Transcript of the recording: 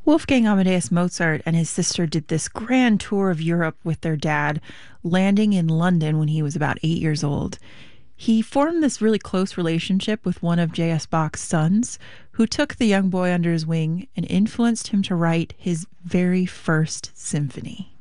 Wolfgang Amadeus Mozart and his sister did this grand tour of Europe with their dad, landing in London when he was about 8 years old. He formed this really close relationship with one of J.S. Bach's sons, who took the young boy under his wing and influenced him to write his very first symphony.